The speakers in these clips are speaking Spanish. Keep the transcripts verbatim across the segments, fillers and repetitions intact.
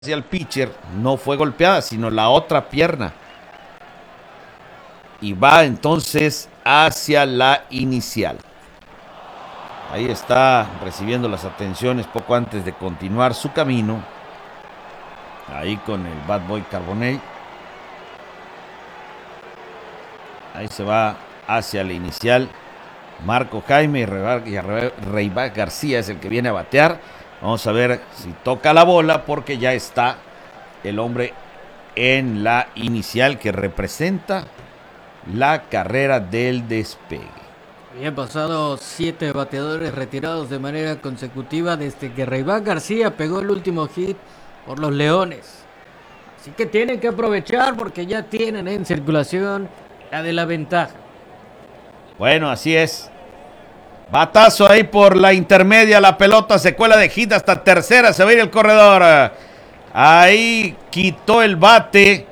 hacia el pitcher, no fue golpeada, sino la otra pierna. Y va entonces hacia la inicial. Ahí está recibiendo las atenciones poco antes de continuar su camino. Ahí con el Bad Boy Carbonell. Ahí se va hacia la inicial. Marco Jaime y Reiva García es el que viene a batear. Vamos a ver si toca la bola porque ya está el hombre en la inicial que representa la carrera del despegue. Habían pasado siete bateadores retirados de manera consecutiva desde que Reiva García pegó el último hit por los Leones. Así que tienen que aprovechar porque ya tienen en circulación la de la ventaja. Bueno, así es. Batazo ahí por la intermedia, la pelota se cuela de hit hasta tercera, se va a ir el corredor. Ahí quitó el bate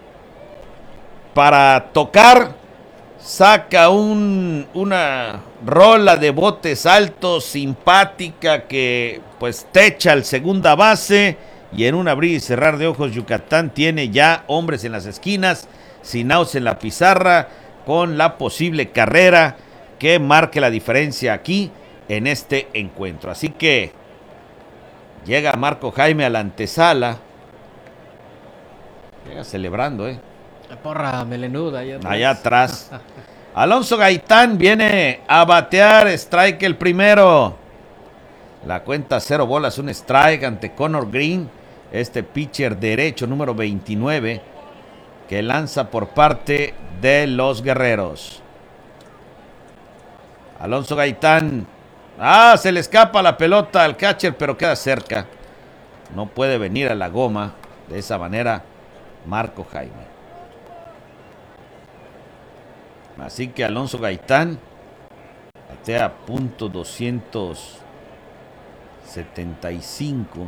para tocar, saca un, una rola de botes altos, simpática, que pues techa al segunda base, y en un abrir y cerrar de ojos Yucatán tiene ya hombres en las esquinas, sin outs en la pizarra, con la posible carrera que marque la diferencia aquí en este encuentro. Así que llega Marco Jaime a la antesala. Llega celebrando, ¿eh? La porra melenuda allá atrás. Allá atrás. Alonso Gaitán viene a batear. Strike el primero. La cuenta cero bolas, un strike ante Connor Green. Este pitcher derecho número veintinueve que lanza por parte de los Guerreros. Alonso Gaitán. Ah, se le escapa la pelota al catcher, pero queda cerca. No puede venir a la goma de esa manera Marco Jaime. Así que Alonso Gaitán batea punto doscientos setenta y cinco.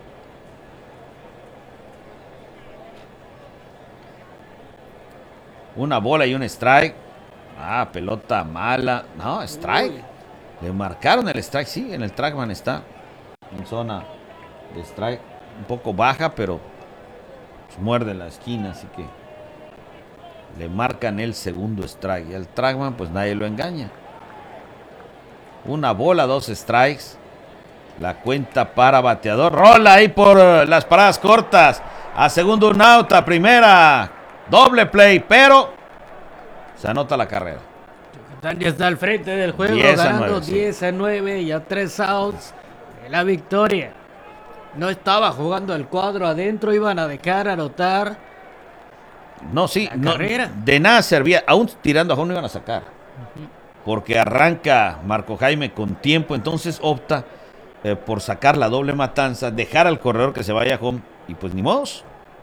Una bola y un strike. Ah, pelota mala. No, strike. Uy. Le marcaron el strike. Sí, en el trackman está en zona de strike. Un poco baja, pero pues muerde la esquina, así que le marcan el segundo strike. Y el trackman, pues nadie lo engaña. Una bola, dos strikes. La cuenta para bateador. Rola ahí por las paradas cortas. A segundo un out, a primera. Doble play, pero se anota la carrera. Yucatán ya está al frente del juego, ganando diez a nueve y a tres outs de la victoria. No estaba jugando el cuadro adentro, iban a dejar anotar. No, sí, no, de nada servía. Aún tirando a home no iban a sacar. Uh-huh. Porque arranca Marco Jaime con tiempo, entonces opta eh, por sacar la doble matanza, dejar al corredor que se vaya a home y pues ni modos.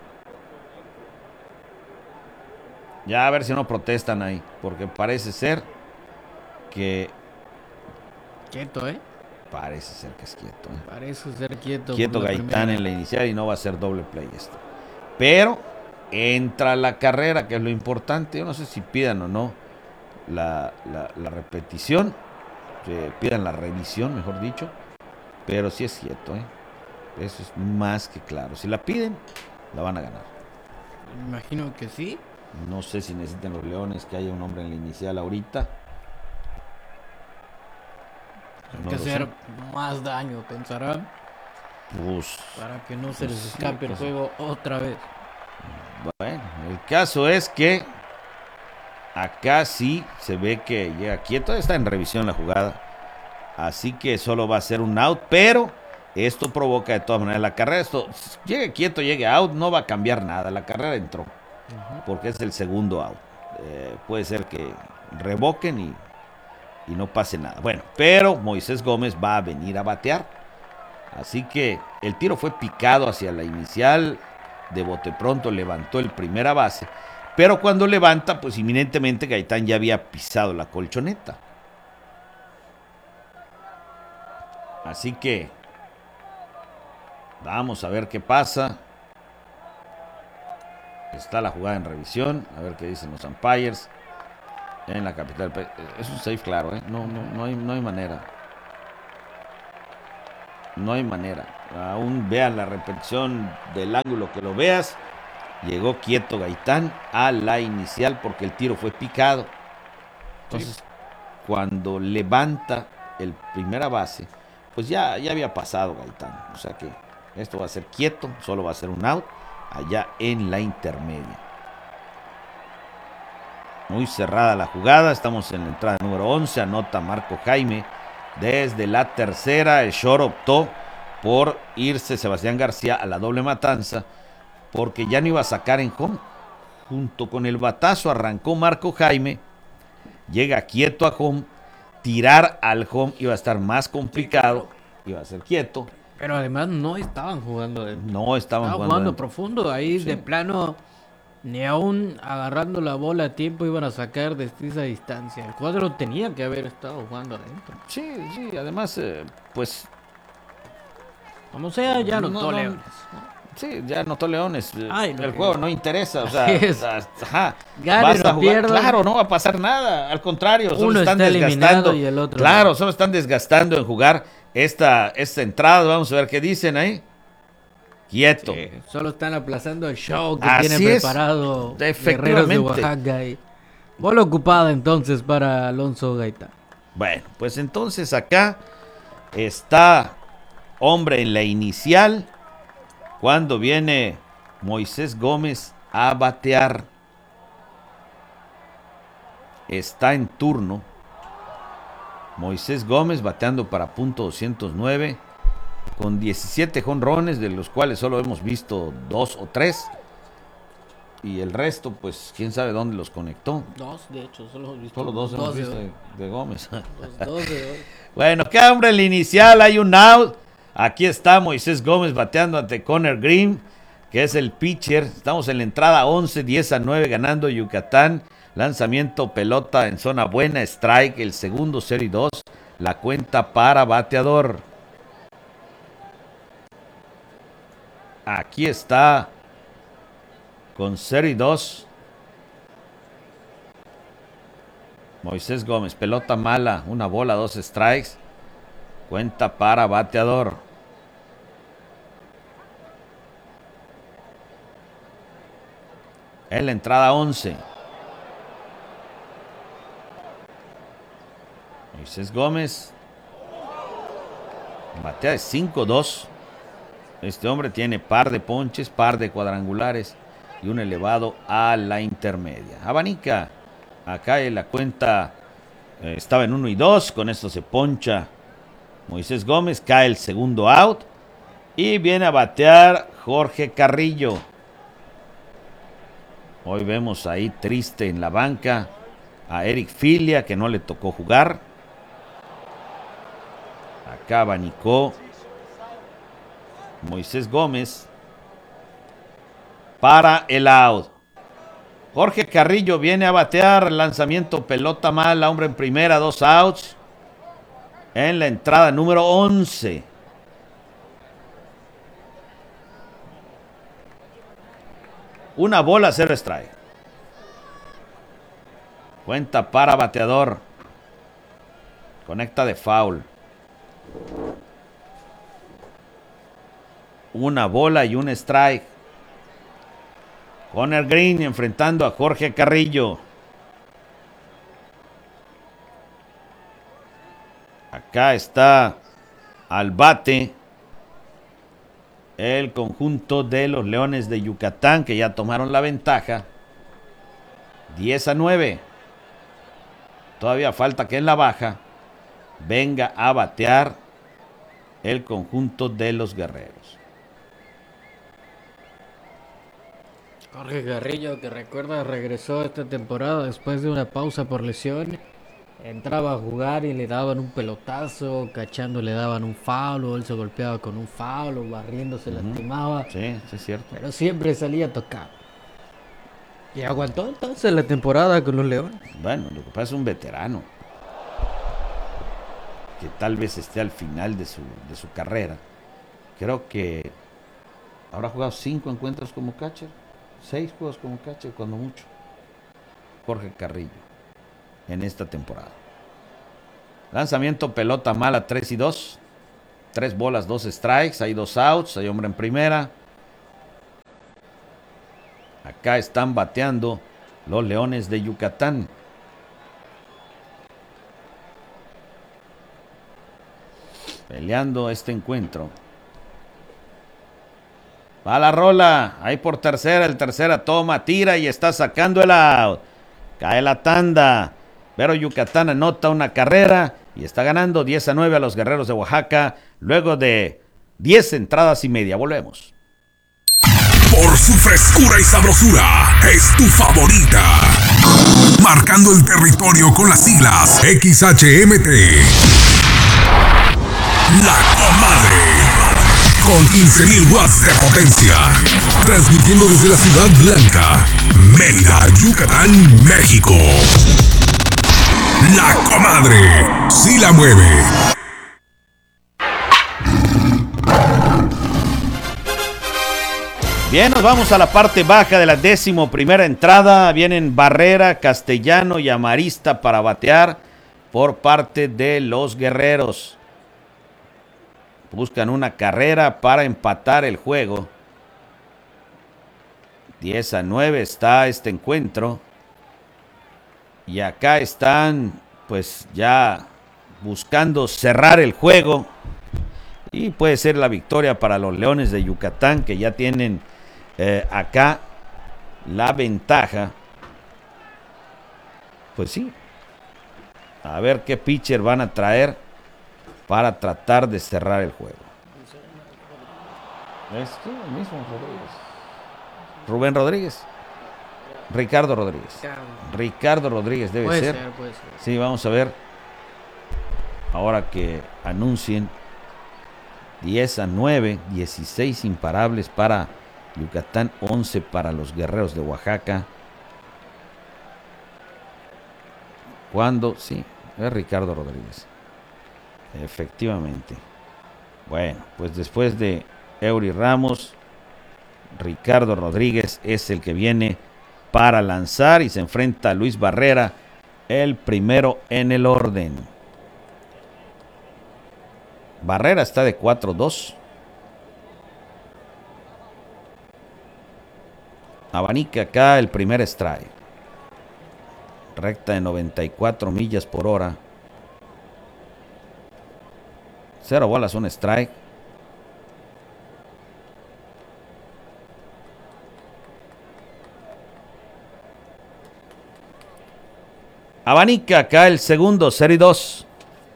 Ya a ver si no protestan ahí, porque parece ser que... Quieto, ¿eh? Parece ser que es quieto, ¿eh? Parece ser quieto. Quieto Gaitán en la inicial y no va a ser doble play esto. Pero entra la carrera, que es lo importante. Yo no sé si pidan o no la, la, la repetición, que pidan la revisión, mejor dicho. Pero sí es quieto, ¿eh? Eso es más que claro. Si la piden, la van a ganar. Me imagino que sí. No sé si necesitan los Leones que haya un hombre en la inicial ahorita. Hay no que hacer sé. Más daño, pensarán. Pues, para que no se les pues escape sí, el pues, juego otra vez. Bueno, el caso es que acá sí se ve que llega quieto. Está en revisión la jugada. Así que solo va a ser un out. Pero esto provoca de todas maneras la carrera. Esto, llegue quieto, llegue out, no va a cambiar nada. La carrera entró. Porque es el segundo out. Eh, puede ser que revoquen y, y no pase nada. Bueno, pero Moisés Gómez va a venir a batear. Así que el tiro fue picado hacia la inicial. De bote pronto levantó el primera base. Pero cuando levanta, pues inminentemente Gaitán ya había pisado la colchoneta. Así que vamos a ver qué pasa. Está la jugada en revisión. A ver qué dicen los umpires. En la capital. Es un safe claro, ¿eh? No, no, no, hay, no hay manera. No hay manera. Aún vean la repetición del ángulo que lo veas. Llegó quieto Gaitán a la inicial porque el tiro fue picado. Entonces, sí, cuando levanta el primera base, pues ya, ya había pasado Gaitán. O sea que esto va a ser quieto, solo va a ser un out allá en la intermedia. Muy cerrada la jugada, estamos en la entrada número once, anota Marco Jaime. Desde la tercera, el short optó por irse Sebastián García a la doble matanza, porque ya no iba a sacar en home. Junto con el batazo arrancó Marco Jaime, llega quieto a home, tirar al home iba a estar más complicado, iba a ser quieto. Pero además no estaban jugando dentro. No estaban, estaban jugando, jugando profundo, ahí sí. De plano, ni aún agarrando la bola a tiempo iban a sacar de esa distancia. El cuadro tenía que haber estado jugando adentro. Sí, sí, además, eh, pues... Como sea, ya anotó no, no, Leones. Sí, ya anotó Leones. Ay, el no, juego no. no interesa, o sea, ajá, Gane, vas no a jugar, pierda. claro, no va a pasar nada, al contrario, solo Uno están está desgastando. Y el otro claro, no. solo están desgastando en jugar esta, esta entrada. Vamos a ver qué dicen ahí. Quieto. Sí, solo están aplazando el show que Así tienen es, preparado efectivamente. Guerreros de Oaxaca. Y bola ocupada entonces para Alonso Gaitán. Bueno, pues entonces acá está hombre en la inicial cuando viene Moisés Gómez a batear. Está en turno Moisés Gómez bateando para punto doscientos nueve con diecisiete jonrones, de los cuales solo hemos visto dos o tres, y el resto pues quién sabe dónde los conectó. Dos, de hecho, solo hemos visto solo dos, dos hemos de visto de, de Gómez. Dos, dos de hoy. Bueno, qué hombre en la inicial, hay un out. Aquí está Moisés Gómez bateando ante Conner Green, que es el pitcher. Estamos en la entrada once, diez a nueve ganando Yucatán. Lanzamiento, pelota en zona buena, strike, el segundo cero y dos. La cuenta para bateador. Aquí está con cero y dos. Moisés Gómez, pelota mala, una bola, dos strikes. Cuenta para bateador. En la entrada once. Moisés Gómez batea de cinco dos. Este hombre tiene par de ponches, par de cuadrangulares y un elevado a la intermedia. Abanica. Acá en la cuenta eh, estaba en uno y dos. Con esto se poncha Moisés Gómez. Cae el segundo out. Y viene a batear Jorge Carrillo. Hoy vemos ahí triste en la banca a Eric Filia, que no le tocó jugar. Acá abanicó Moisés Gómez para el out. Jorge Carrillo viene a batear, lanzamiento, pelota mala, hombre en primera, dos outs. En la entrada número once. Una bola, cero strike. Cuenta para bateador. Conecta de foul. Una bola y un strike. Conner Green enfrentando a Jorge Carrillo. Acá está al bate el conjunto de los Leones de Yucatán, que ya tomaron la ventaja. diez a nueve. Todavía falta que en la baja venga a batear el conjunto de los Guerreros. Jorge Carrillo, que recuerda, regresó esta temporada después de una pausa por lesión. Entraba a jugar y le daban un pelotazo, cachando le daban un foul, o él se golpeaba con un foul, o barriendo se uh-huh. lastimaba. Sí, sí es cierto. Pero siempre salía a tocar. Y aguantó entonces la temporada con los Leones. Bueno, lo que pasa es un veterano que tal vez esté al final de su, de su carrera. Creo que habrá jugado cinco encuentros como catcher, seis juegos como catcher, cuando mucho. Jorge Carrillo, en esta temporada. Lanzamiento, pelota mala, tres y dos. Tres bolas, dos strikes, hay dos outs, hay hombre en primera. Acá están bateando los Leones de Yucatán. Peleando este encuentro. Va la rola, ahí por tercera, el tercera toma, tira y está sacando el out. Cae la tanda, pero Yucatán anota una carrera y está ganando diez a nueve a los Guerreros de Oaxaca, luego de diez entradas y media. Volvemos. Por su frescura y sabrosura, es tu favorita. Marcando el territorio con las siglas X H M T. La Comadre. Con quince mil watts de potencia. Transmitiendo desde la Ciudad Blanca, Mérida, Yucatán, México. La Comadre. Sí la mueve. Bien, nos vamos a la parte baja de la décimo primera entrada. Vienen Barrera, Castellano y Amarista para batear por parte de los Guerreros. Buscan una carrera para empatar el juego. diez a nueve está este encuentro. Y acá están pues ya buscando cerrar el juego. Y puede ser la victoria para los Leones de Yucatán, que ya tienen eh, acá la ventaja. Pues sí. A ver qué pitcher van a traer para tratar de cerrar el juego. ¿Es tú el mismo Rodríguez? Rubén Rodríguez. Ricardo Rodríguez. Ricardo Rodríguez debe puede ser. ser. Puede ser. Sí, vamos a ver. Ahora que anuncien. diez a nueve, dieciséis imparables para Yucatán, once para los Guerreros de Oaxaca. ¿Cuándo? Sí, es Ricardo Rodríguez. Efectivamente. Bueno, pues después de Eury Ramos, Ricardo Rodríguez es el que viene para lanzar y se enfrenta a Luis Barrera, el primero en el orden. Barrera está de cuatro dos. Abanica acá el primer strike. Recta de noventa y cuatro millas por hora. Cero bolas, un strike. Abanica acá el segundo, cero y dos.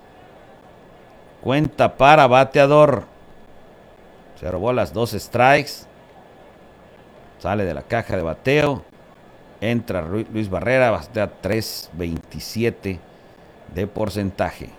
Cuenta para bateador. Cero bolas, dos strikes. Sale de la caja de bateo. Entra Luis Barrera, batea tres veintisiete de porcentaje.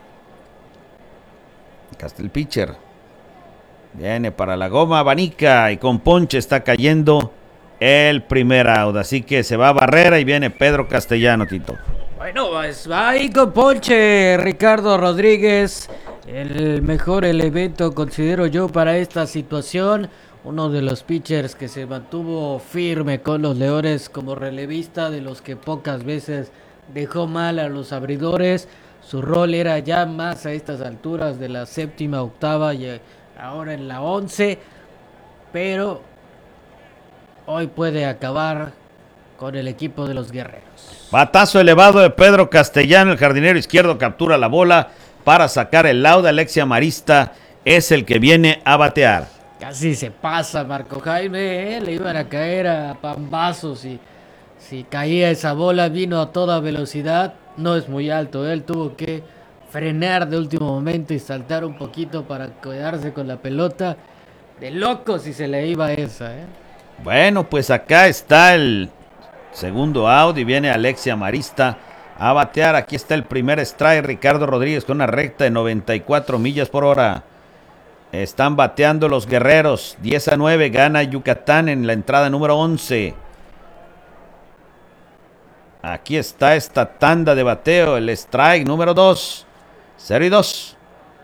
Acá está el pitcher. Viene para la goma, abanica y con ponche está cayendo el primer out. Así que se va Barrera y viene Pedro Castellano, Tito. Bueno, pues va ahí con ponche Ricardo Rodríguez. El mejor elemento, considero yo, para esta situación. Uno de los pitchers que se mantuvo firme con los Leones como relevista, de los que pocas veces dejó mal a los abridores. Su rol era ya más a estas alturas de la séptima, octava y ahora en la once. Pero hoy puede acabar con el equipo de los Guerreros. Batazo elevado de Pedro Castellano, el jardinero izquierdo captura la bola para sacar el out. Alexia Amarista es el que viene a batear. Casi se pasa Marco Jaime, ¿eh? Le iban a caer a pambazos y si caía esa bola vino a toda velocidad. No es muy alto, él tuvo que frenar de último momento y saltar un poquito para quedarse con la pelota. De loco si se le iba esa, ¿eh? Bueno, pues acá está el segundo out y viene Alexia Amarista a batear. Aquí está el primer strike, Ricardo Rodríguez con una recta de noventa y cuatro millas por hora. Están bateando los Guerreros. diez a nueve gana Yucatán en la entrada número once. Aquí está esta tanda de bateo. El strike número dos. cero y dos.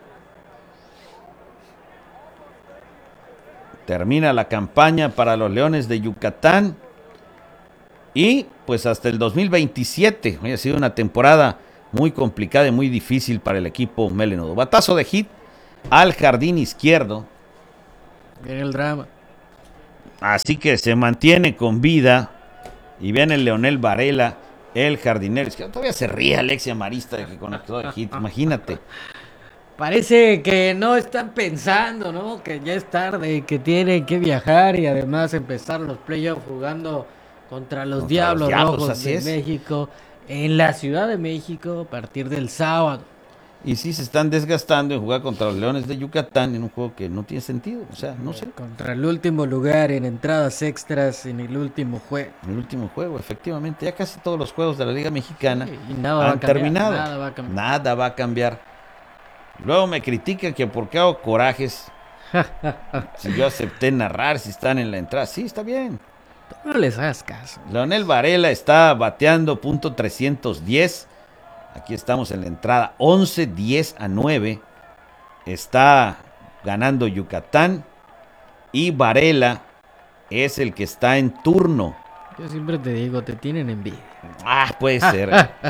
Termina la campaña para los Leones de Yucatán. Y pues hasta el dos mil veintisiete. Ha sido una temporada muy complicada y muy difícil para el equipo melenudo. Batazo de hit al jardín izquierdo. Viene el drama. Así que se mantiene con vida. Y viene Leonel Varela, el jardinero. Es que todavía se ríe Alexia Marista de que conectó el hit. Imagínate. Parece que no están pensando, ¿no? Que ya es tarde, que tienen que viajar y además empezar los playoffs jugando contra los Contra Diablos, los Diablos, Rojos así de es. México en la Ciudad de México a partir del sábado. Y sí se están desgastando en jugar contra los Leones de Yucatán en un juego que no tiene sentido. O sea, no sé. Contra el último lugar en entradas extras en el último juego. En el último juego, efectivamente. Ya casi todos los juegos de la Liga Mexicana Y nada va a han cambiar, terminado. nada va a cambiar. Nada va a cambiar. Luego me critican que por qué hago corajes. Si yo acepté narrar, si están en la entrada. Sí, está bien. No les hagas caso. Leonel Varela está bateando punto trescientos diez. Aquí estamos en la entrada. once diez a nueve. Está ganando Yucatán. Y Varela es el que está en turno. Yo siempre te digo, te tienen envidia. Ah, puede ser.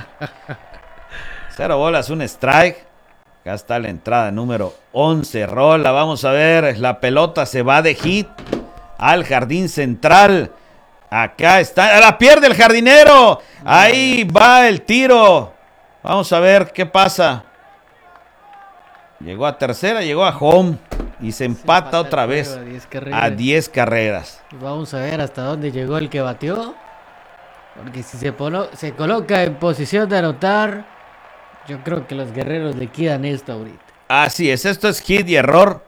Cero bolas, un strike. Acá está la entrada número once. Rola, vamos a ver. La pelota se va de hit al jardín central. Acá está. La pierde el jardinero. Ahí va el tiro. Vamos a ver qué pasa. Llegó a tercera, llegó a home. Y se empata, empata otra el vez juego a diez carreras. a diez carreras. Y vamos a ver hasta dónde llegó el que bateó. Porque si se, polo- se coloca en posición de anotar, yo creo que los guerreros le quitan esto ahorita. Así es, esto es hit y error.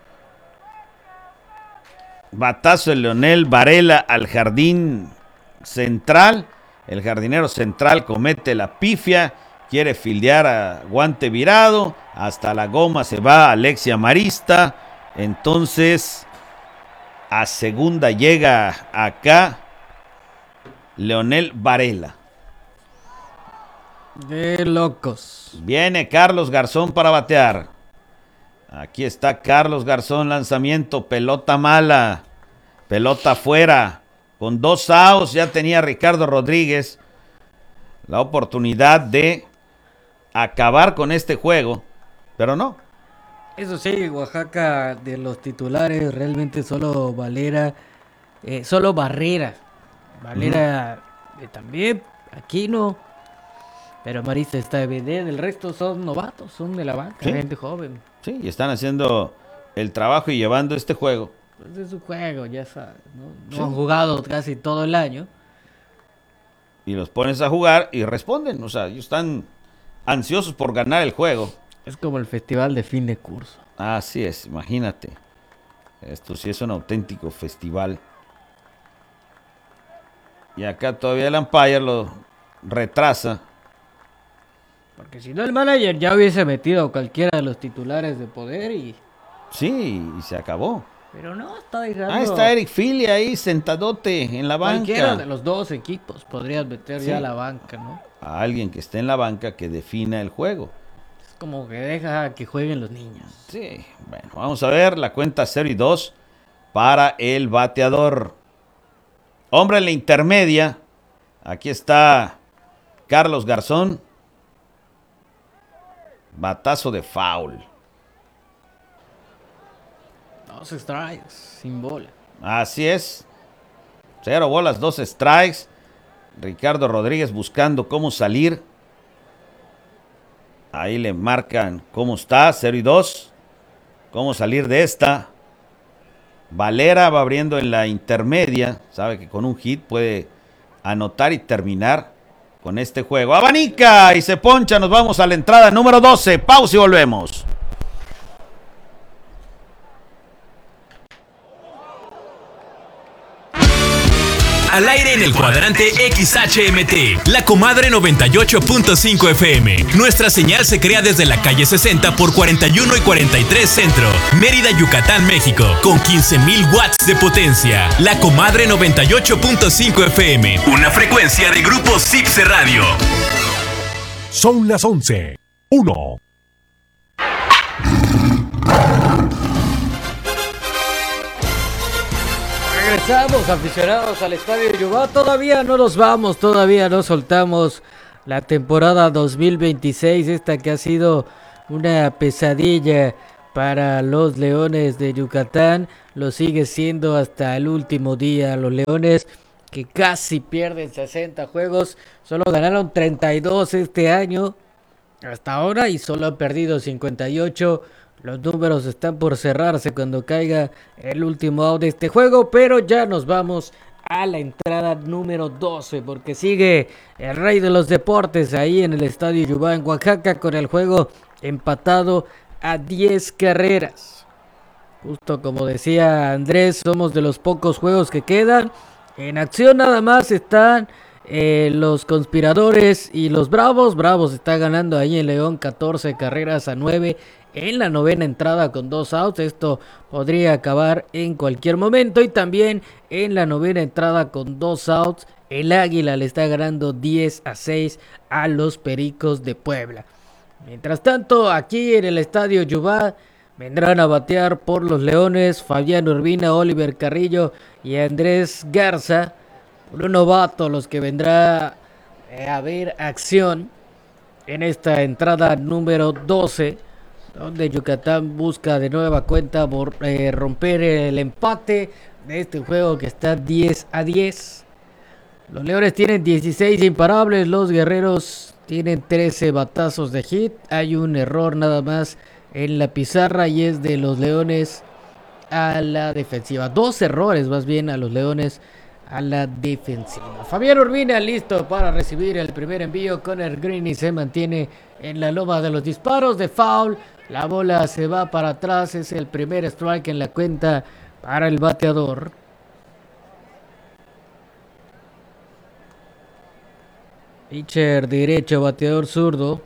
Batazo de Leonel Varela al jardín central. El jardinero central comete la pifia. Quiere fildear a guante virado. Hasta la goma se va Alexia Marista. Entonces, a segunda llega acá Leonel Varela. De locos. Viene Carlos Garzón para batear. Aquí está Carlos Garzón, lanzamiento, pelota mala, pelota afuera. Con dos outs ya tenía Ricardo Rodríguez la oportunidad de acabar con este juego, pero no. Eso sí, Oaxaca de los titulares realmente solo Valera, eh, solo Barrera. Valera uh-huh. eh, también, Aquino. Pero Marista está bien, el resto son novatos, son de la banca, ¿sí? Gente joven. Sí, y están haciendo el trabajo y llevando este juego. Pues es su juego, ya sabes, ¿no? No sí. Han jugado casi todo el año. Y los pones a jugar y responden, o sea, ellos están ansiosos por ganar el juego. Es como el festival de fin de curso. Así es, imagínate. Esto sí es un auténtico festival. Y acá todavía el umpire lo retrasa. Porque si no el manager ya hubiese metido a cualquiera de los titulares de poder y... Sí, y se acabó. Pero no, está dejando... Ah, está Eric Philly ahí sentadote en la banca. Cualquiera de los dos equipos podrías meter sí. ya a la banca, ¿no? A alguien que esté en la banca que defina el juego. Es como que deja que jueguen los niños. Sí, bueno, vamos a ver la cuenta cero y dos para el bateador. Hombre en la intermedia. Aquí está Carlos Garzón. Batazo de foul. Dos strikes, sin bola. Así es. Cero bolas, dos strikes. Ricardo Rodríguez buscando cómo salir. Ahí le marcan cómo está, cero y dos. Cómo salir de esta. Valera va abriendo en la intermedia. Sabe que con un hit puede anotar y terminar con este juego. Abanica y se poncha. Nos vamos a la entrada número doce. Pausa y volvemos. Al aire en el cuadrante X H M T, La Comadre noventa y ocho punto cinco F M. Nuestra señal se crea desde la calle sesenta por cuarenta y uno y cuarenta y tres Centro, Mérida, Yucatán, México, con quince mil watts de potencia. La Comadre noventa y ocho punto cinco F M, una frecuencia de Grupo Cipse Radio. Son las once. Uno. Regresamos, aficionados al Estadio Yubá. Todavía no nos vamos, todavía no soltamos la temporada dos mil veintiséis, esta que ha sido una pesadilla para los Leones de Yucatán. Lo sigue siendo hasta el último día. Los Leones que casi pierden sesenta juegos, solo ganaron treinta y dos este año hasta ahora y solo han perdido cincuenta y ocho. Los números están por cerrarse cuando caiga el último out de este juego, pero ya nos vamos a la entrada número doce, porque sigue el rey de los deportes ahí en el Estadio Yubá en Oaxaca con el juego empatado a diez carreras. Justo como decía Andrés, somos de los pocos juegos que quedan. En acción nada más están eh, los conspiradores y los Bravos. Bravos está ganando ahí en León catorce carreras a nueve en la novena entrada con dos outs. Esto podría acabar en cualquier momento. Y también en la novena entrada con dos outs, el Águila le está ganando diez a seis a los Pericos de Puebla. Mientras tanto, aquí en el Estadio Yubá vendrán a batear por los Leones Fabián Urbina, Oliver Carrillo y Andrés Garza. Un novato los que vendrá a ver acción en esta entrada número doce, donde Yucatán busca de nueva cuenta por, eh, romper el empate de este juego que está diez a diez. Los Leones tienen dieciséis imparables, los Guerreros tienen trece batazos de hit. Hay un error nada más en la pizarra y es de los Leones a la defensiva. Dos errores más bien a los Leones a la defensiva. Fabián Urbina listo para recibir el primer envío. Conner Greeny se mantiene en la loma de los disparos de foul. La bola se va para atrás. Es el primer strike en la cuenta para el bateador. Pitcher derecho, bateador zurdo.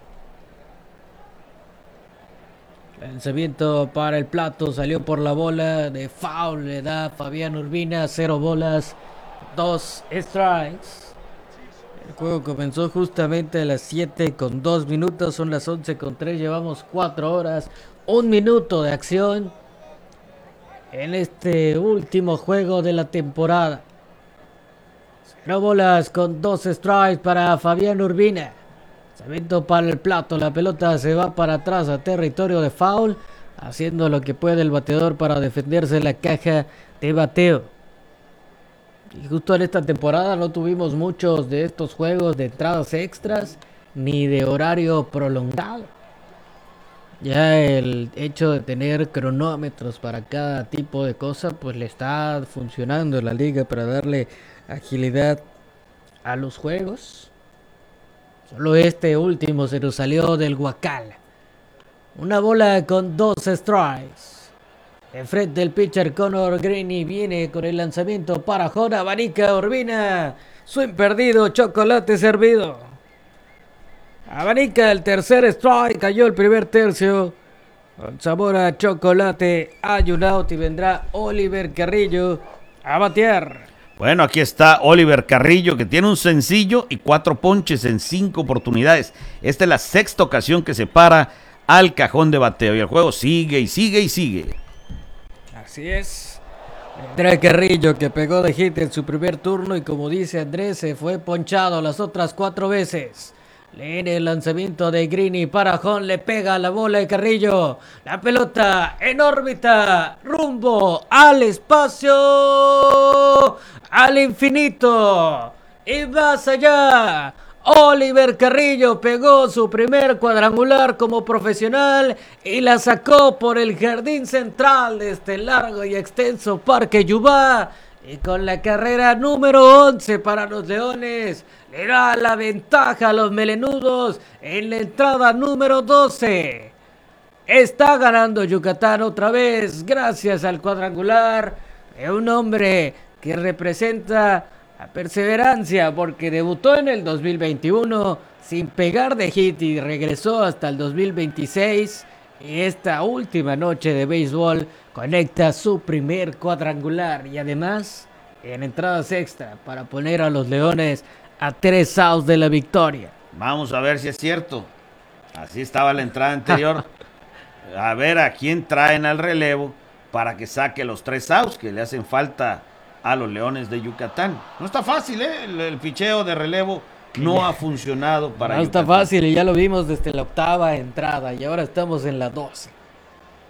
Lanzamiento para el plato, salió por la bola de foul, le da Fabián Urbina, cero bolas, dos strikes. El juego comenzó justamente a las siete con dos minutos, son las once con tres, llevamos cuatro horas, un minuto de acción en este último juego de la temporada. Cero bolas con dos strikes para Fabián Urbina. Lanzamiento para el plato, la pelota se va para atrás a territorio de foul, haciendo lo que puede el bateador para defenderse en la caja de bateo. Y justo en esta temporada no tuvimos muchos de estos juegos de entradas extras ni de horario prolongado. Ya el hecho de tener cronómetros para cada tipo de cosa pues le está funcionando en la liga para darle agilidad a los juegos. Solo este último se nos salió del guacal. Una bola con dos strikes. Enfrente el pitcher Conner Greeny viene con el lanzamiento para Jona. Abanica Urbina. Swing perdido, chocolate servido. Abanica el tercer strike. Cayó el primer tercio. Con sabor a chocolate. Hay un out y vendrá Oliver Carrillo a batear. Bueno, aquí está Oliver Carrillo, que tiene un sencillo y cuatro ponches en cinco oportunidades. Esta es la sexta ocasión que se para al cajón de bateo y el juego sigue y sigue y sigue. Así es. Andrés Carrillo, que pegó de hit en su primer turno y como dice Andrés, se fue ponchado las otras cuatro veces. Leen el lanzamiento de Greeny para Jon, le pega la bola de Carrillo. La pelota en órbita, rumbo al espacio, al infinito y más allá. Oliver Carrillo pegó su primer cuadrangular como profesional y la sacó por el jardín central de este largo y extenso Parque Yubá. Y con la carrera número once para los Leones, le da la ventaja a los melenudos en la entrada número doce. Está ganando Yucatán otra vez gracias al cuadrangular de un hombre que representa la perseverancia, porque debutó en el dos mil veintiuno sin pegar de hit y regresó hasta el dos mil veintiséis. Y esta última noche de béisbol conecta su primer cuadrangular y además en entradas extra para poner a los Leones a tres outs de la victoria. Vamos a ver si es cierto. Así estaba la entrada anterior. A ver a quién traen al relevo para que saque los tres outs que le hacen falta a los Leones de Yucatán. No está fácil, ¿eh? El, el picheo de relevo no ha funcionado para No Yucatán. está fácil y ya lo vimos desde la octava entrada y ahora estamos en la doce.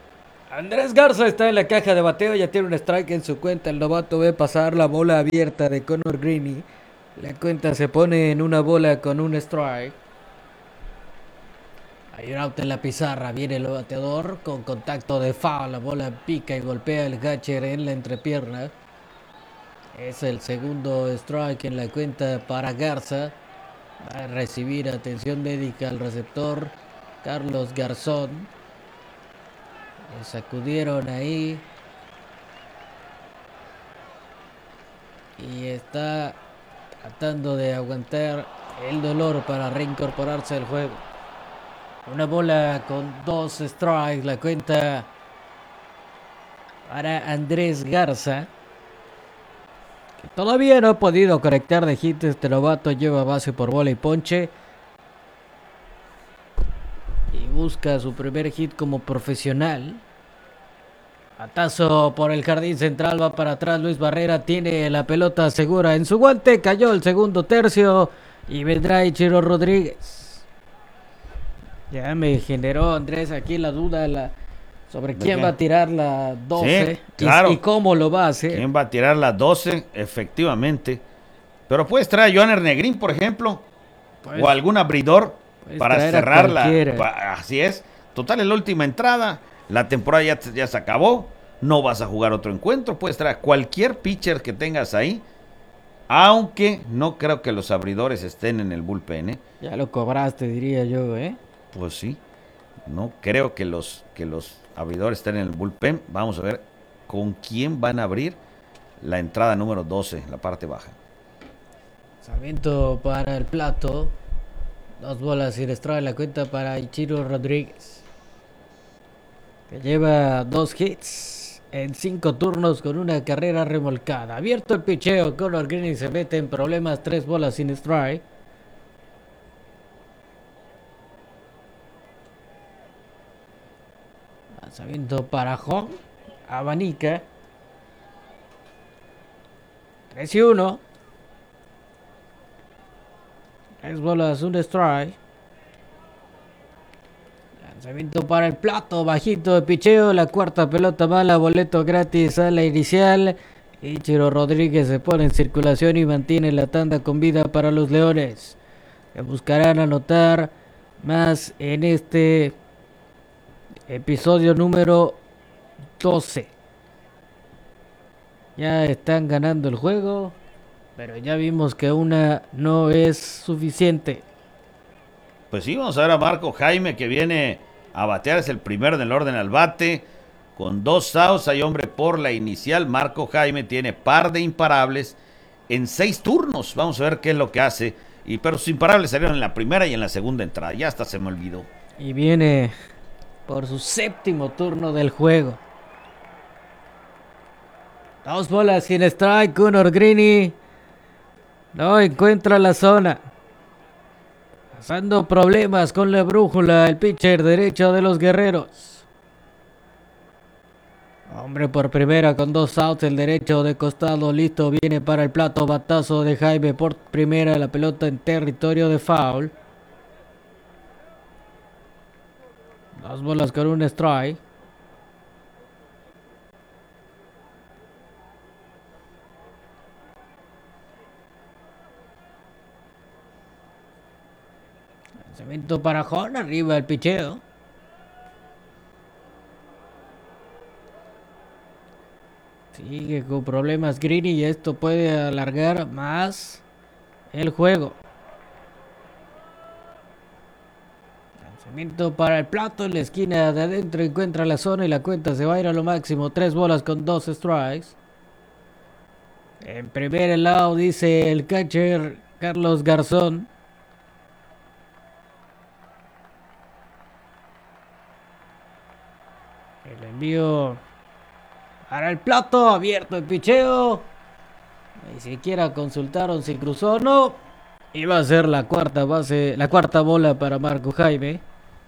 Andrés Garza está en la caja de bateo, ya tiene un strike en su cuenta. El novato ve pasar la bola abierta de Conor Greeny. La cuenta se pone en una bola con un strike. Hay un out en la pizarra, viene el bateador con contacto de foul. La bola pica y golpea el catcher en la entrepierna. Es el segundo strike en la cuenta para Garza. Va a recibir atención médica al receptor Carlos Garzón. Le sacudieron ahí. Y está tratando de aguantar el dolor para reincorporarse al juego. Una bola con dos strikes. La cuenta para Andrés Garza, que todavía no ha podido conectar de hit. Este novato lleva base por bola y ponche. Y busca su primer hit como profesional. Batazo por el jardín central, va para atrás Luis Barrera, tiene la pelota segura en su guante, cayó el segundo tercio y vendrá Ichiro Rodríguez. Ya me generó, Andrés, aquí la duda la, sobre quién qué? va a tirar la doce, Sí, claro. y, y cómo lo va a hacer. ¿Quién va a tirar la doce? Efectivamente. Pero puedes traer a Joaner Negrín, por ejemplo, Pues, o algún abridor puedes para traer a cerrar la... cualquiera. pa- Así es. Total, es la última entrada. La temporada ya, ya se acabó. No vas a jugar otro encuentro. Puedes traer a cualquier pitcher que tengas ahí. Aunque no creo que los abridores estén en el bullpen, ¿eh? Ya lo cobraste, diría yo, ¿eh? Pues sí. No creo que los, que los abridores estén en el bullpen. Vamos a ver con quién van a abrir la entrada número doce, la parte baja. Lanzamiento para el plato. Dos bolas sin strike en la cuenta para Ichiro Rodríguez, que lleva dos hits en cinco turnos con una carrera remolcada. Abierto el picheo, Conor Greeny se mete en problemas, tres bolas sin strike. Lanzamiento para home, abanica. tres y uno. Tres bolas, un strike. Lanzamiento para el plato, bajito de picheo, la cuarta pelota mala, boleto gratis a la inicial. Ichiro Rodríguez se pone en circulación y mantiene la tanda con vida para los Leones, que buscarán anotar más en este episodio número doce. Ya están ganando el juego, pero ya vimos que una no es suficiente. Pues sí, vamos a ver a Marco Jaime, que viene a batear, es el primero en el orden al bate, con dos outs, hay hombre por la inicial. Marco Jaime tiene par de imparables en seis turnos, vamos a ver qué es lo que hace, y pero sus imparables salieron en la primera y en la segunda entrada, ya hasta se me olvidó. Y viene por su séptimo turno del juego. Dos bolas sin strike, Conor Greeny no encuentra la zona. Pasando problemas con la brújula, el pitcher derecho de los Guerreros. Hombre por primera con dos outs, el derecho de costado listo, viene para el plato, batazo de Jaime por primera, la pelota en territorio de foul. Dos bolas con un strike. Lanzamiento para Jon, arriba el picheo. Sigue con problemas Greeny y esto puede alargar más el juego. Lanzamiento para el plato en la esquina de adentro, encuentra la zona y la cuenta se va a ir a lo máximo. Tres bolas con dos strikes. En primer lado dice el catcher Carlos Garzón. El envío para el plato, abierto el picheo. Ni siquiera consultaron si cruzó o no. Y va a ser la cuarta base, la cuarta bola para Marco Jaime.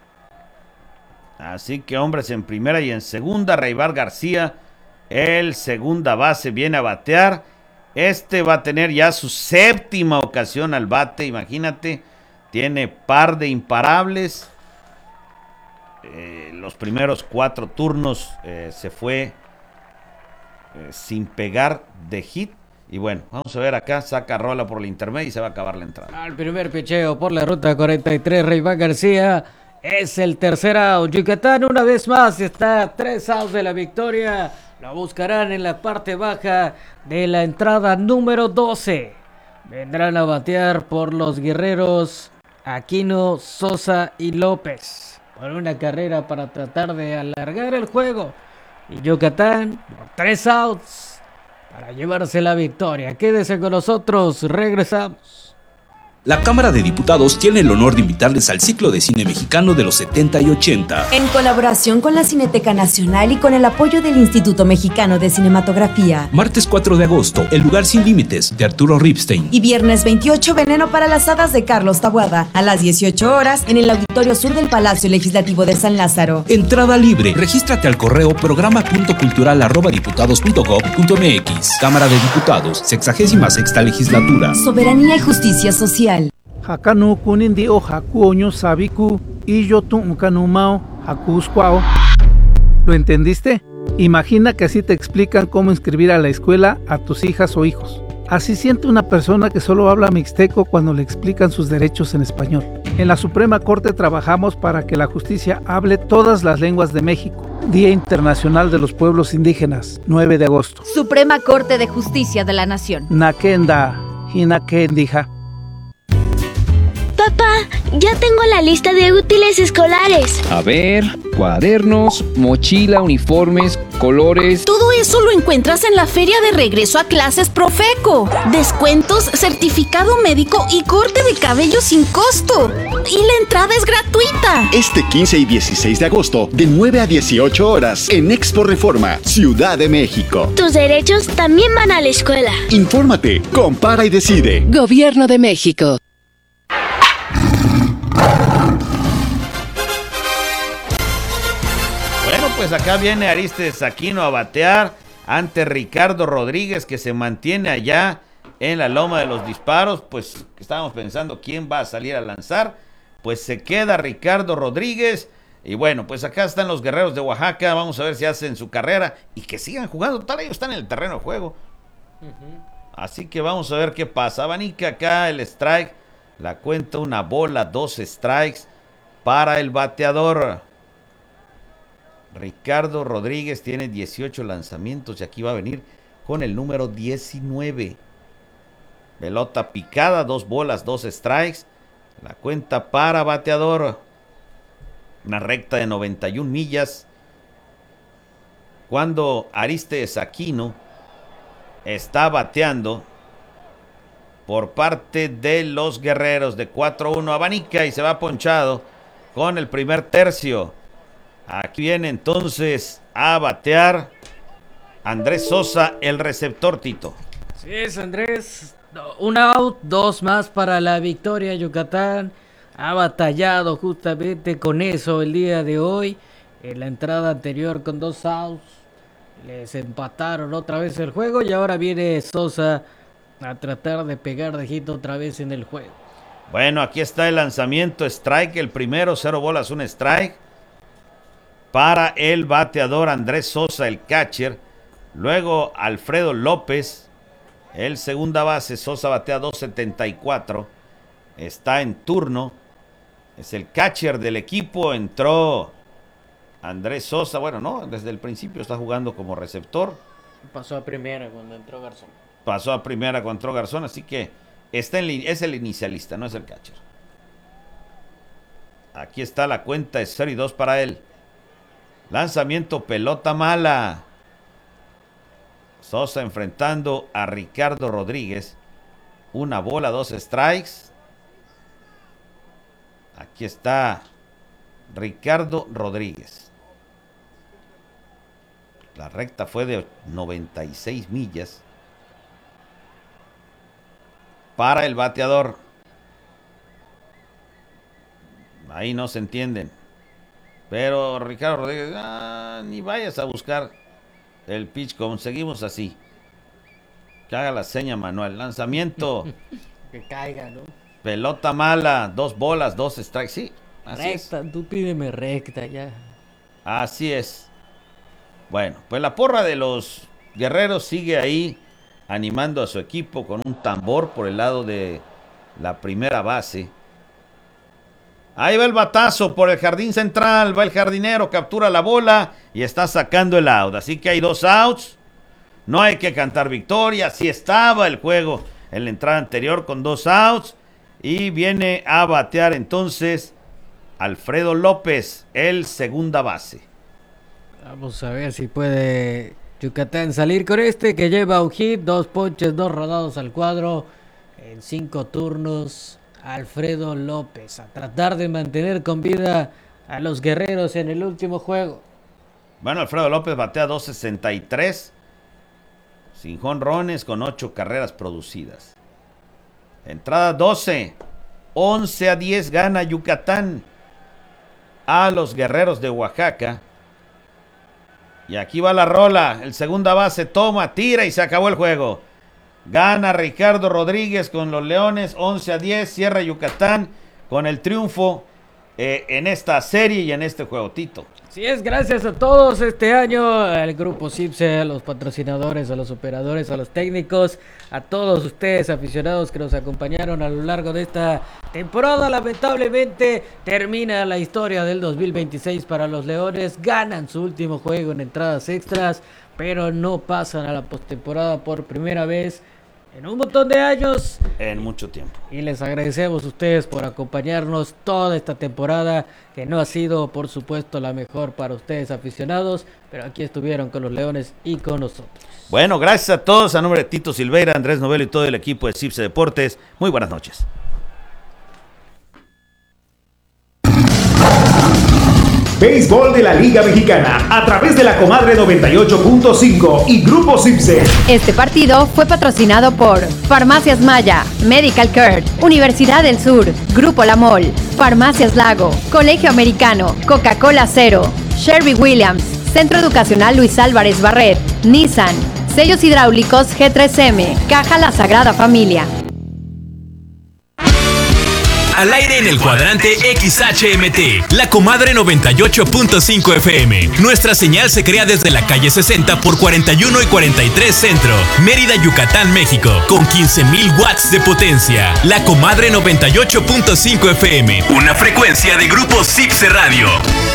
Así que hombres en primera y en segunda, Reibar García, el segunda base, viene a batear. Este va a tener ya su séptima ocasión al bate, imagínate, tiene par de imparables. eh, los primeros cuatro turnos eh, se fue eh, sin pegar de hit. Y bueno, vamos a ver acá, saca rola por el intermedio y se va a acabar la entrada. Al primer picheo por la ruta cuarenta y tres, Reiván García. Es el tercer out. Yucatán una vez más está a tres outs de la victoria. Lo buscarán en la parte baja de la entrada número doce. Vendrán a batear por los guerreros Aquino, Sosa y López. Por una carrera para tratar de alargar el juego. Y Yucatán, por tres outs, para llevarse la victoria. Quédese con nosotros, regresamos. La Cámara de Diputados tiene el honor de invitarles al ciclo de cine mexicano de los setenta y ochenta. En colaboración con la Cineteca Nacional y con el apoyo del Instituto Mexicano de Cinematografía. Martes cuatro de agosto, El lugar sin límites, de Arturo Ripstein. Y viernes veintiocho, Veneno para las hadas, de Carlos Taboada. A las dieciocho horas, en el Auditorio Sur del Palacio Legislativo de San Lázaro. Entrada libre. Regístrate al correo programa punto cultural arroba diputados punto gob punto mx. Cámara de Diputados, sexagésima sexta legislatura. Soberanía y justicia social. Hakanu kunindi o haku oño sabiku y yo tu unkanumao hakuskwao. ¿Lo entendiste? Imagina que así te explican cómo inscribir a la escuela a tus hijas o hijos. Así siente una persona que solo habla mixteco cuando le explican sus derechos en español. En la Suprema Corte trabajamos para que la justicia hable todas las lenguas de México. Día Internacional de los Pueblos Indígenas, nueve de agosto. Suprema Corte de Justicia de la Nación. Nakenda, hinakendija. Papá, ya tengo la lista de útiles escolares. A ver, cuadernos, mochila, uniformes, colores. Todo eso lo encuentras en la feria de regreso a clases Profeco. Descuentos, certificado médico y corte de cabello sin costo. Y la entrada es gratuita. Este quince y dieciséis de agosto, de nueve a dieciocho horas, en Expo Reforma, Ciudad de México. Tus derechos también van a la escuela. Infórmate, compara y decide. Gobierno de México. Bueno, pues acá viene Arístides Aquino a batear ante Ricardo Rodríguez, que se mantiene allá en la loma de los disparos. Pues estábamos pensando quién va a salir a lanzar. Pues se queda Ricardo Rodríguez. Y bueno, pues acá están los guerreros de Oaxaca. Vamos a ver si hacen su carrera y que sigan jugando. Tal, ellos están en el terreno de juego. Uh-huh. Así que vamos a ver qué pasa. Abanica acá el strike. La cuenta una bola, dos strikes para el bateador. Ricardo Rodríguez tiene dieciocho lanzamientos y aquí va a venir con el número diecinueve. Pelota picada, dos bolas, dos strikes. La cuenta para bateador. Una recta de noventa y una millas. Cuando Arístides Aquino está bateando por parte de los guerreros de cuatro uno. Abanica y se va ponchado con el primer tercio. Aquí viene entonces a batear Andrés Sosa, el receptor, Tito. Sí es, Andrés. Un out, dos más para la victoria. Yucatán ha batallado justamente con eso el día de hoy. En la entrada anterior con dos outs les empataron otra vez el juego y ahora viene Sosa a tratar de pegar de hit otra vez en el juego. Bueno, aquí está el lanzamiento, strike, el primero, cero bolas, un strike para el bateador Andrés Sosa, el catcher. Luego Alfredo López, el segunda base. Sosa batea dos setenta y cuatro, está en turno, es el catcher del equipo. Entró Andrés Sosa, bueno, no, desde el principio está jugando como receptor. Pasó a primera cuando entró Garzón. Pasó a primera cuando entró Garzón, así que está en, es el inicialista, no es el catcher. Aquí está la cuenta, es cero y dos para él. Lanzamiento, pelota mala. Sosa enfrentando a Ricardo Rodríguez. Una bola, dos strikes. Aquí está Ricardo Rodríguez. La recta fue de noventa y seis millas. Para el bateador. Ahí no se entienden. Pero Ricardo Rodríguez, ah, ni vayas a buscar el pitch, conseguimos así. Que haga la seña manual. Lanzamiento. Que caiga, ¿no? Pelota mala, dos bolas, dos strikes. Sí, Así recta, es. tú pídeme recta ya. Así es. Bueno, pues la porra de los guerreros sigue ahí animando a su equipo con un tambor por el lado de la primera base. Ahí va el batazo por el jardín central, va el jardinero, captura la bola y está sacando el out. Así que hay dos outs, no hay que cantar victoria, así estaba el juego en la entrada anterior con dos outs. Y viene a batear entonces Alfredo López, el segunda base. Vamos a ver si puede Yucatán salir con este que lleva un hit, dos ponches, dos rodados al cuadro en cinco turnos. Alfredo López a tratar de mantener con vida a los guerreros en el último juego. Bueno, Alfredo López batea dos sesenta y tres, sin jonrones, con ocho carreras producidas. Entrada doce, once a diez gana Yucatán a los guerreros de Oaxaca. Y aquí va la rola, el segunda base toma, tira y se acabó el juego. Gana Ricardo Rodríguez con los Leones, once a diez, cierra Yucatán con el triunfo eh, en esta serie y en este juego, Tito. Sí, es gracias a todos este año, al grupo CIPSE, a los patrocinadores, a los operadores, a los técnicos, a todos ustedes aficionados que nos acompañaron a lo largo de esta temporada. Lamentablemente termina la historia del dos mil veintiséis para los Leones, ganan su último juego en entradas extras, pero no pasan a la postemporada por primera vez en un montón de años. En mucho tiempo. Y les agradecemos a ustedes por acompañarnos toda esta temporada, que no ha sido, por supuesto, la mejor para ustedes aficionados, pero aquí estuvieron con los Leones y con nosotros. Bueno, gracias a todos, a nombre de Tito Silveira, Andrés Novelo y todo el equipo de CIPSE Deportes. Muy buenas noches. Béisbol de la Liga Mexicana a través de la Comadre noventa y ocho punto cinco y Grupo CIPSE. Este partido fue patrocinado por Farmacias Maya, Medical Care, Universidad del Sur, Grupo La Mol, Farmacias Lago, Colegio Americano, Coca-Cola Cero, Sherwin Williams, Centro Educacional Luis Álvarez Barret, Nissan, Sellos Hidráulicos G tres M, Caja La Sagrada Familia. Al aire en el cuadrante X H M T, la Comadre noventa y ocho punto cinco F M. Nuestra señal se crea desde la calle sesenta por cuarenta y uno y cuarenta y tres Centro, Mérida, Yucatán, México, con quince mil watts de potencia. La Comadre noventa y ocho punto cinco F M, una frecuencia de Grupo CIPSE Radio.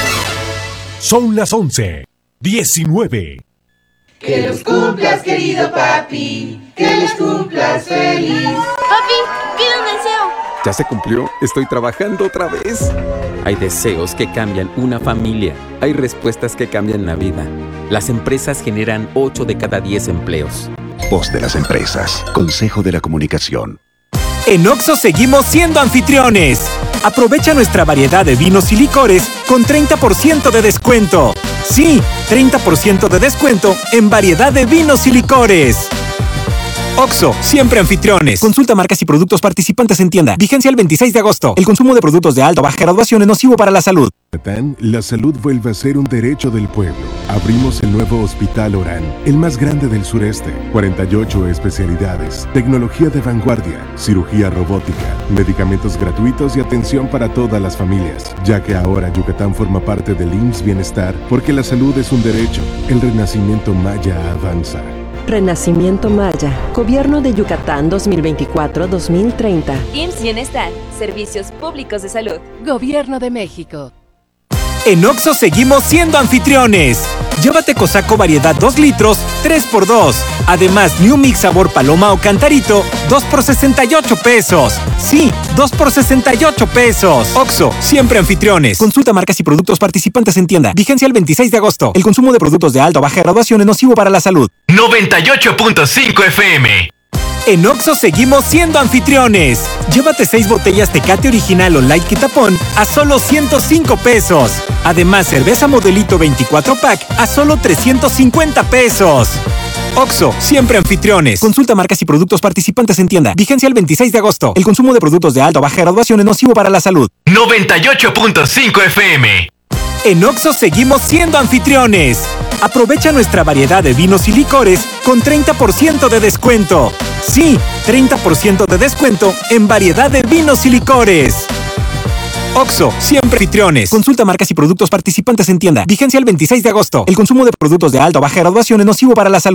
Son las once, diecinueve. Que los cumplas, querido papi, que los cumplas feliz. Papi, pide un deseo. ¿Ya se cumplió? Estoy trabajando otra vez. Hay deseos que cambian una familia. Hay respuestas que cambian la vida. Las empresas generan ocho de cada diez empleos. Voz de las empresas. Consejo de la Comunicación. En Oxxo seguimos siendo anfitriones. Aprovecha nuestra variedad de vinos y licores con treinta por ciento de descuento. Sí, treinta por ciento de descuento en variedad de vinos y licores. Oxxo, siempre anfitriones. Consulta marcas y productos participantes en tienda. Vigencia el veintiséis de agosto. El consumo de productos de alta o baja graduación es nocivo para la salud. La salud vuelve a ser un derecho del pueblo. Abrimos el nuevo Hospital Orán, el más grande del sureste. cuarenta y ocho especialidades, tecnología de vanguardia, cirugía robótica, medicamentos gratuitos y atención para todas las familias. Ya que ahora Yucatán forma parte del I M S S Bienestar, porque la salud es un derecho. El renacimiento maya avanza. Renacimiento Maya, Gobierno de Yucatán dos mil veinticuatro a dos mil treinta. I M S S Bienestar, Servicios Públicos de Salud. Gobierno de México. En Oxxo seguimos siendo anfitriones. Llévate Cosaco variedad dos litros, tres por dos. Además, New Mix sabor paloma o cantarito, dos por sesenta y ocho pesos. Sí, dos por sesenta y ocho pesos. Oxxo, siempre anfitriones. Consulta marcas y productos participantes en tienda. Vigencia el veintiséis de agosto. El consumo de productos de alta o baja graduación es nocivo para la salud. noventa y ocho punto cinco F M. En Oxxo seguimos siendo anfitriones. Llévate seis botellas Tecate Original o Light Quitapón a solo ciento cinco pesos. Además, cerveza Modelito veinticuatro pack a solo trescientos cincuenta pesos. Oxxo, siempre anfitriones. Consulta marcas y productos participantes en tienda. Vigencia el veintiséis de agosto. El consumo de productos de alta o baja graduación es nocivo para la salud. noventa y ocho punto cinco F M. En Oxxo seguimos siendo anfitriones. Aprovecha nuestra variedad de vinos y licores con treinta por ciento de descuento. Sí, treinta por ciento de descuento en variedad de vinos y licores. Oxxo, siempre anfitriones. Consulta marcas y productos participantes en tienda. Vigencia el veintiséis de agosto. El consumo de productos de alta o baja graduación es nocivo para la salud.